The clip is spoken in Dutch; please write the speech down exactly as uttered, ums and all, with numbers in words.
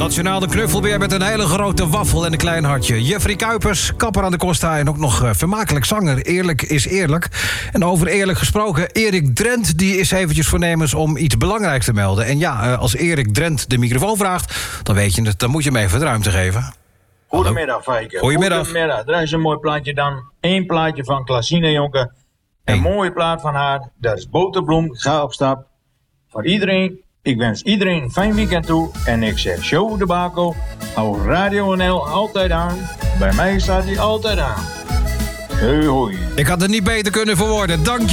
Nationaal de knuffelbeer met een hele grote waffel en een klein hartje. Jeffrey Kuipers, kapper aan de Costa en ook nog uh, vermakelijk zanger. Eerlijk is eerlijk. En over eerlijk gesproken, Erik Drent die is eventjes voornemens om iets belangrijks te melden. En ja, uh, als Erik Drent de microfoon vraagt, dan weet je het, dan moet je hem even de ruimte geven. Goedemiddag, Fijke. Goedemiddag. Goedemiddag. Er is een mooi plaatje dan. Eén plaatje van Klasine Jonker. Een Eén. mooie plaat van haar. Dat is Boterbloem. Ga op stap. Voor iedereen. Ik wens iedereen een fijn weekend toe. En ik zeg show de Baco. Hou Radio N L altijd aan. Bij mij staat hij altijd aan. Hoi hoi. Ik had het niet beter kunnen verwoorden. Dank je.